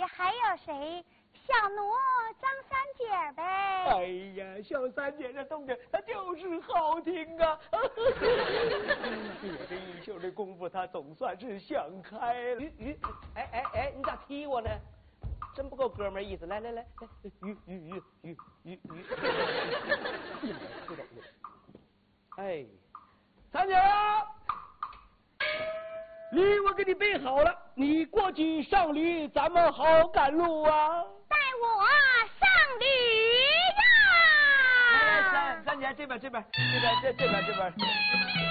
还有谁？小奴张三姐呗。 哎呀，小三姐这动静，她就是好听啊！我这一宿的功夫，她总算是想开了。 哎，你咋踢我呢？真不够哥们儿意思！来，鱼。哎，三姐啊，驴我给你备好了，你过去上驴，咱们好赶路啊！ 带我上驴呀！ 来，三姐这边。